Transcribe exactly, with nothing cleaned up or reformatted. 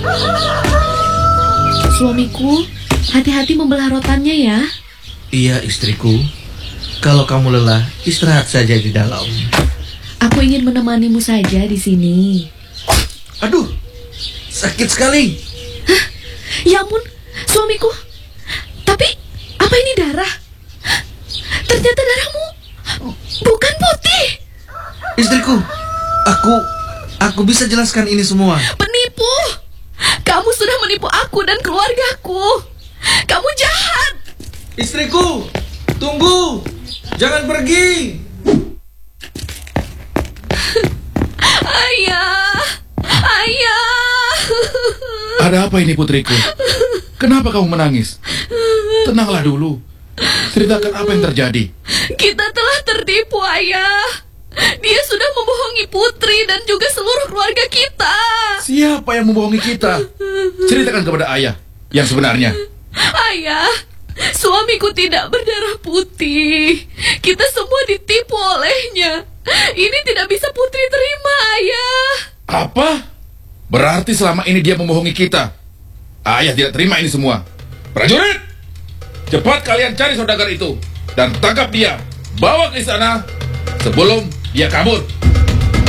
Suamiku, hati-hati membelah rotannya ya. Iya istriku, kalau kamu lelah, istirahat saja di dalam. Aku ingin menemanimu saja di sini. Aduh, sakit sekali. Hah? Ya ampun, suamiku. Tapi, apa ini darah? Ternyata darahmu bukan putih. Istriku, aku, aku bisa jelaskan ini semua. Penipu! Kamu sudah menipu aku dan keluargaku. Kamu jahat. Istriku, tunggu. Jangan pergi. Ayah, ayah. Ada apa ini putriku? Kenapa kamu menangis? Tenanglah dulu. Ceritakan apa yang terjadi. Kita telah tertipu, ayah. Dia sudah membohongi putri dan juga seluruh keluarga kita. Siapa yang membohongi kita? Ceritakan kepada ayah yang sebenarnya. Ayah, suamiku tidak berdarah putih. Kita semua ditipu olehnya. Ini tidak bisa putri terima, ayah. Apa? Berarti selama ini dia membohongi kita. Ayah tidak terima ini semua. Prajurit, cepat kalian cari saudagar itu dan tangkap dia. Bawa ke istana sebelum dia kabur.